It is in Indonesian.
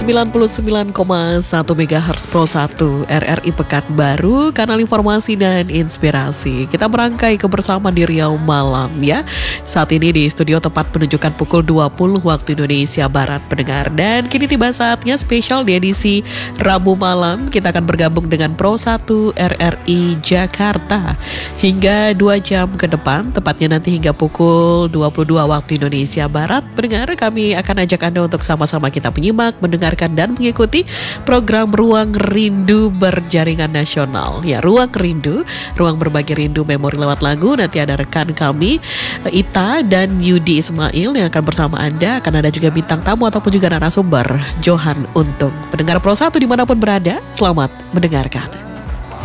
99,1 MHz Pro 1 RRI Pekanbaru, kanal informasi dan inspirasi. Kita merangkai kebersamaan di Riau Malam ya. Saat ini di studio tepat menunjukkan pukul 20 waktu Indonesia Barat pendengar. Dan kini tiba saatnya spesial di edisi Rabu malam. Kita akan bergabung dengan Pro 1 RRI Jakarta hingga 2 jam ke depan. Tepatnya nanti hingga pukul 22 waktu Indonesia Barat pendengar. Kami akan ajak Anda untuk sama-sama kita menyimak, mendengarkan dan mengikuti program Ruang Rindu Berjaringan Nasional. Ya, Ruang Rindu, ruang berbagi rindu memori lewat lagu. Nanti ada rekan kami Ita dan Yudi Ismail yang akan bersama Anda. Akan ada juga bintang tamu ataupun juga narasumber Johan Untung. Pendengar Pro 1 dimanapun berada, selamat mendengarkan.